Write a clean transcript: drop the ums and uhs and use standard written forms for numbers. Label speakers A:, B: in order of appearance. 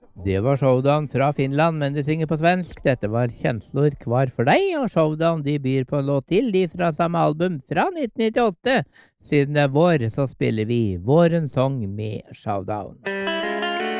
A: Det var Showdown fra Finland, men de synger på svensk. Dette var Kjenslor kvar for deg, og Showdown de byr på en låt til, de fra samme album fra 1998. Siden det er vår, så spiller vi vårens sang med Showdown.